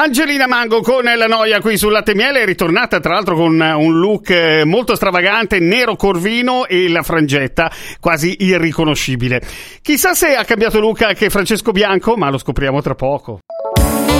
Angelina Mango con La Noia qui sul Latte e Miele è ritornata tra l'altro con un look molto stravagante, nero corvino e la frangetta quasi irriconoscibile. Chissà se ha cambiato look anche Francesco Bianco, ma lo scopriamo tra poco.